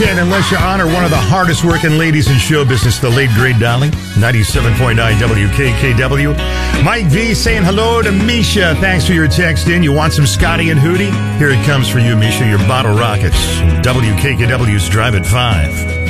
weekend unless you honor one of the hardest working ladies in show business, the late great Dolly. 97.9 WKKW. Mike V saying hello to Misha. Thanks for your text in. You want some Scotty and Hootie? Here it comes for you, Misha, your bottle rockets. WKKW's Drive at 5.